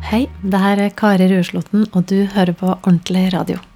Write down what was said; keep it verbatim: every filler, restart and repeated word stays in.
Hei, det her er Kari Rueslåtten, og du hører på Ordentlig Radio.